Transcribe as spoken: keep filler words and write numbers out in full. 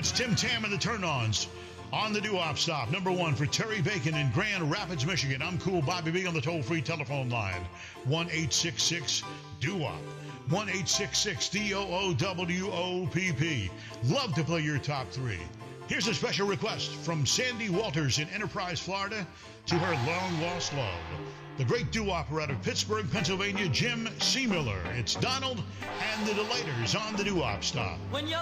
That's Tim Tam and the Turn-Ons on the doo-wop stop. Number one for Terry Bacon in Grand Rapids, Michigan. I'm Cool Bobby B on the toll-free telephone line. one eight six six D O O P. one eight six six D O O W O P P. Love to play your top three. Here's a special request from Sandy Walters in Enterprise, Florida, to her long-lost love, the great doo-wopper out of Pittsburgh, Pennsylvania, Jim C. Miller. It's Donald and the Delighters on the doo-wop stop. When you're